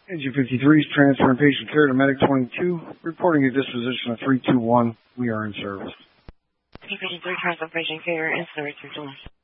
Agent 53 is transferring patient care to Medic 22, reporting a disposition of 321. We are in service. Agent 53 transfer patient care in service 321.